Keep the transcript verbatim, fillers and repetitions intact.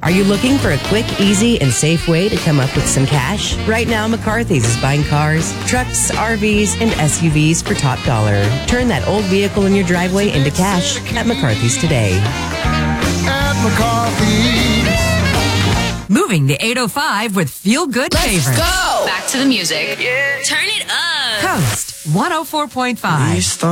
Are you looking for a quick, easy, and safe way to come up with some cash? Right now, McCarthy's is buying cars, trucks, R Vs, and S U Vs for top dollar. Turn that old vehicle in your driveway into cash at McCarthy's today. At McCarthy's. Moving to eight oh five with Feel Good Let's Favorites. go! Back to the music. Yeah. Turn it up. Coast one oh four point five.